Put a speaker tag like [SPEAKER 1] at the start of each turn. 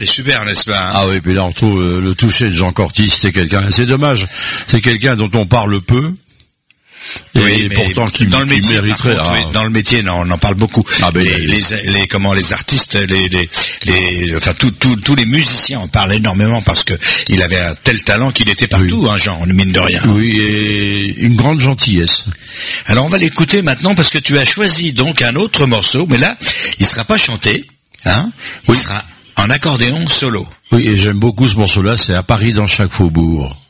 [SPEAKER 1] C'est super, n'est-ce pas, hein?
[SPEAKER 2] Ah oui, puis là on retrouve le toucher de Jean Cortis, c'est dommage, c'est quelqu'un dont on parle peu. Et
[SPEAKER 1] mais
[SPEAKER 2] pourtant qui
[SPEAKER 1] dans le métier,
[SPEAKER 2] mériterait.
[SPEAKER 1] Par contre, oui, dans le métier, non, on en parle beaucoup. Les artistes, enfin tous les musiciens en parlent énormément parce que il avait un tel talent qu'il était partout, hein, Jean, mine de rien.
[SPEAKER 2] Oui, et une grande gentillesse.
[SPEAKER 1] Alors on va l'écouter maintenant parce que tu as choisi donc un autre morceau, mais là, il sera pas chanté, hein. Il sera en accordéon solo.
[SPEAKER 2] Oui, et j'aime beaucoup ce morceau-là, c'est À Paris dans chaque faubourg.